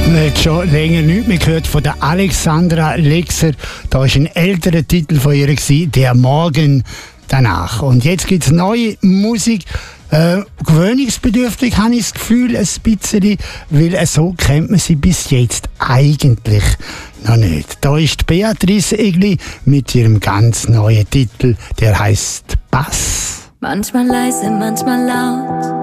Man hat schon länger nichts mehr gehört von der Alexandra Lexer. Da war ein älterer Titel von ihr, «Der Morgen danach». Und jetzt gibt es neue Musik. Gewöhnungsbedürftig habe ich das Gefühl, ein bisschen, weil so kennt man sie bis jetzt eigentlich noch nicht. Da ist Beatrice Egli mit ihrem ganz neuen Titel, der heißt «Bass». Manchmal leise, manchmal laut,